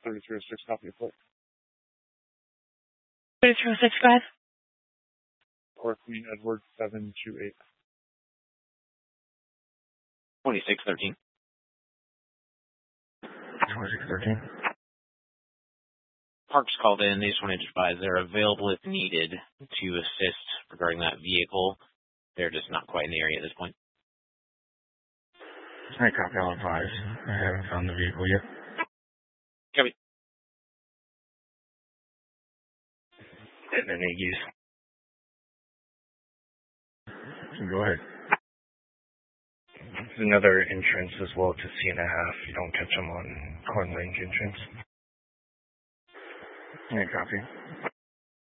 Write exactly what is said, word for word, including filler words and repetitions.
thirty-three oh six, copy of plate. thirty-three oh six, go ahead. Or Queen Edward seven two eight. twenty-six thirteen. twenty-six thirteen. Parks called in. They just wanted to advise they're available if needed to assist regarding that vehicle. They're just not quite in the area at this point. I copy, I'll advise. I haven't found the vehicle yet. Copy. And then they use. Go ahead. There's another entrance as well to C and a half. You don't catch them on Corn Range entrance. I copy.